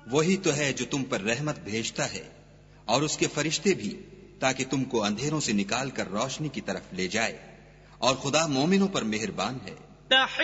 वही तो है जो तुम पर रहमत भेजता है और उसके फरिश्ते भी, ताकि तुमको अंधेरों से निकाल कर रोशनी की तरफ ले जाए, और खुदा मोमिनों पर मेहरबान है।